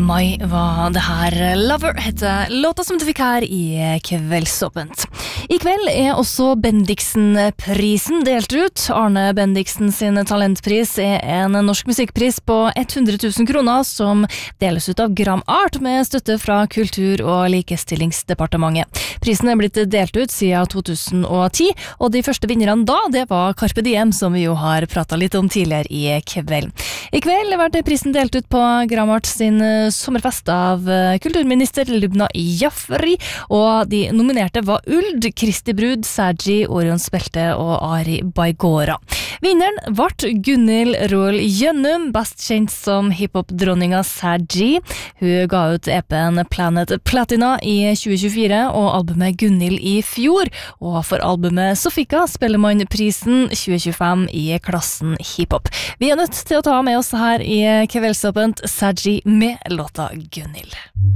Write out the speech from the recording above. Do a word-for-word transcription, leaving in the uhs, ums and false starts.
mai var det her. Lover heter låta som du fikk her i Kveldsåpent. I kveld er også Bendiksen-prisen delt ut. Arne Bendiksen sin talentpris er en norsk musikkpris på hundre tusen kroner som deles ut av Gram Art med støtte fra Kultur- og likestillingsdepartementet. Prisen er blitt delt ut siden to tusen og ti, og de første vinnerne da, det var Carpe Diem, som vi jo har pratet litt om tidligere i kveld. I kveld ble prisen delt ut på Gram Art sin sommerfest av kulturminister Lubna Jafri, og de nominerte var Uld, Kristi Brud, Sergi, Orions Belte og Ari Baigora. Vinneren ble Gunhild Roel Gjønnum, best kjent som hiphop-dronninga Sergi. Hun ga ut E P-en Planet Platina i tjue tjuefire og albumet Gunhild i fjor, og for albumet Sofika spiller man prisen tjue tjuefem i klassen hiphop. Vi er nødt til å ta med oss her i Kveldsåpent Sergi med låta Gunhild.